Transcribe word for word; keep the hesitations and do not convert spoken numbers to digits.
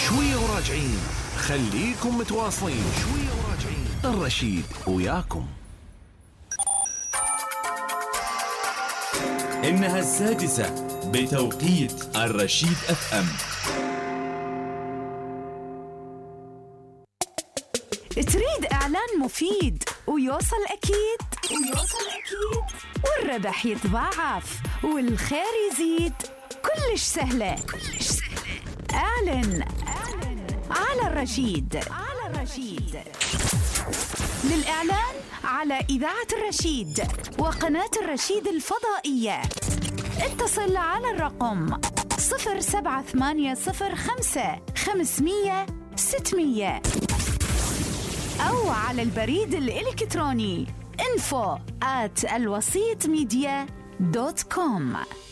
شوية وراجعين، خليكم متواصلين. شوية وراجعين، الرشيد وياكم. إنها السادسة بتوقيت الرشيد أف أم. تريد إعلان مفيد ويوصل أكيد ويوصل أكيد والربح يتضاعف والخير يزيد؟ كلش سهلة كلش سهلة. أعلن أعلن على الرشيد على الرشيد. للإعلان على إذاعة الرشيد وقناة الرشيد الفضائية اتصل على الرقم صفر سبعة ثمانية صفر خمسة خمسمية ستمية أو على البريد الإلكتروني info at الوسيط ميديا دوت كوم.